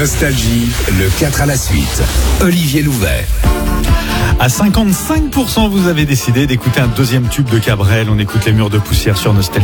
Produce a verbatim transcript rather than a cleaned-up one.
Nostalgie, le quatre à la suite. Olivier Louvet. À cinquante-cinq pour cent, vous avez décidé d'écouter un deuxième tube de Cabrel. On écoute Les Murs de Poussière sur Nostalgie.